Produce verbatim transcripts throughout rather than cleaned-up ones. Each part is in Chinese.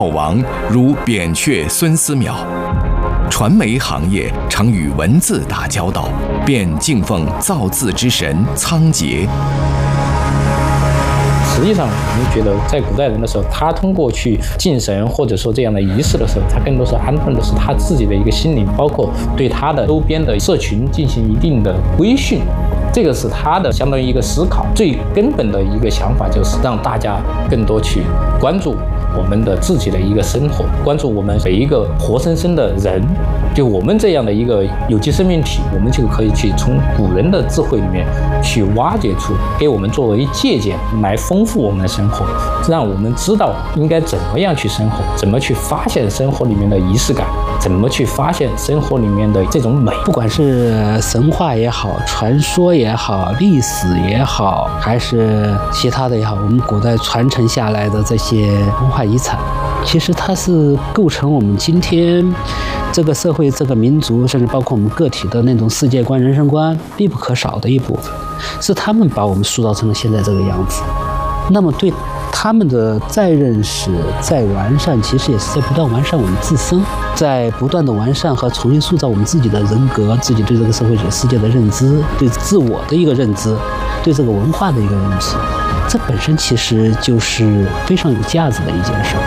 王如扁鹊、孙思邈。传媒行业常与文字打交道，便敬奉造字之神仓颉。 实际上，我们觉得在古代人的时候，他通过去敬神或者说这样的仪式的时候，他更多是安顿的是他自己的一个心灵，包括对他的周边的社群进行一定的规训。这个是他的相当于一个思考，最根本的一个想法就是让大家更多去关注我们的自己的一个生活，关注我们每一个活生生的人，就我们这样的一个有机生命体，我们就可以去从古人的智慧里面去挖掘出，给我们作为借鉴来丰富我们的生活，让我们知道应该怎么样去生活，怎么去发现生活里面的仪式感，怎么去发现生活里面的这种美。 不管是神话也好，传说也好，历史也好，还是其他的也好，我们古代传承下来的这些文化遗产，其实它是构成我们今天这个社会、这个民族，甚至包括我们个体的那种世界观、人生观必不可少的一部分，是他们把我们塑造成了现在这个样子。那么对他们的再认识、再完善，其实也是在不断完善我们自身，在不断的完善和重新塑造我们自己的人格、自己对这个社会世界的认知、对自我的一个认知、对这个文化的一个认知。这本身其实就是非常有价值的一件事。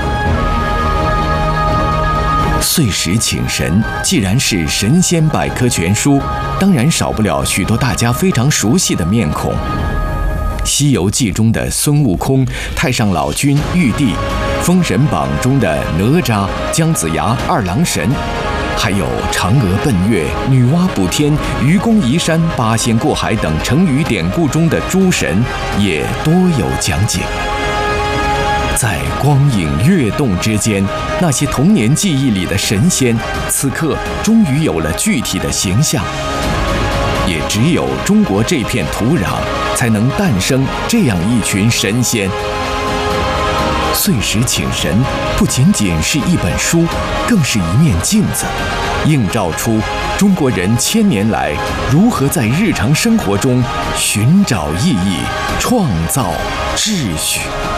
岁时请神既然是神仙百科全书，当然少不了许多大家非常熟悉的面孔。《西游记》中的孙悟空、太上老君、玉帝，《封神榜》中的哪吒、姜子牙二郎神，还有嫦娥奔月、女娲补天、愚公移山、八仙过海等成语典故中的诸神，也多有讲解。在光影跃动之间，那些童年记忆里的神仙，此刻终于有了具体的形象。也只有中国这片土壤，才能诞生这样一群神仙。岁时请神不仅仅是一本书，更是一面镜子，映照出中国人千年来如何在日常生活中寻找意义、创造秩序。